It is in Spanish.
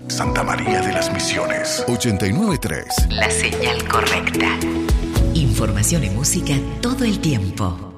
Santa María de las Misiones. 89.3. La señal correcta. Información y música todo el tiempo.